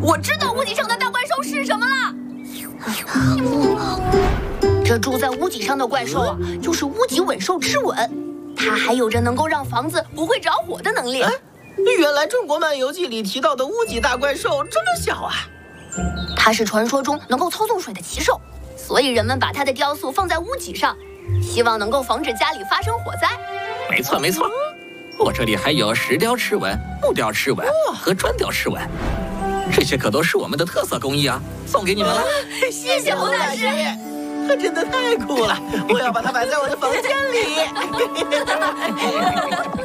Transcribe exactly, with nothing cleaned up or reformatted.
我知道屋脊上的大怪兽是什么了。这住在屋脊上的怪兽啊，就是屋脊尾兽赤吻，它还有着能够让房子不会着火的能力。 哎，原来中国漫游记里提到的屋脊大怪兽这么小啊！ 它是传说中能够操纵水的奇兽，所以人们把它的雕塑放在屋脊上，希望能够防止家里发生火灾。 没错没错，我这里还有石雕赤吻、木雕赤吻和砖雕赤吻，这些可都是我们的特色工艺啊，送给你们了。 谢谢洪大师， 它真的太酷了，我要把它摆在我的房间里。